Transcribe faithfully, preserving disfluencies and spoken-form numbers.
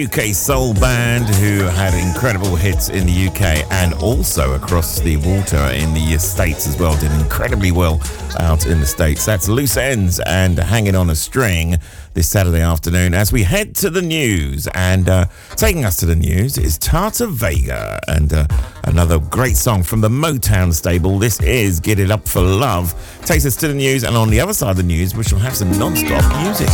U K soul band who had incredible hits in the U K and also across the water in the States as well. Did incredibly well out in the States. That's Loose Ends and Hanging on a String this Saturday afternoon as we head to the news. And uh, taking us to the news is Tata Vega and uh, another great song from the Motown stable. This is Get It Up for Love. Takes us to the news, and on the other side of the news we shall have some non-stop music.